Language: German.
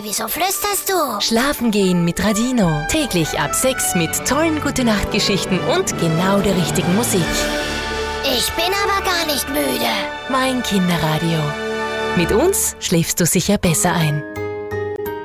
wieso flüsterst du? Schlafen gehen mit Radino. Täglich ab 6 mit tollen Gute-Nacht-Geschichten und genau der richtigen Musik. Ich bin aber gar nicht müde. Mein Kinderradio. Mit uns schläfst du sicher besser ein.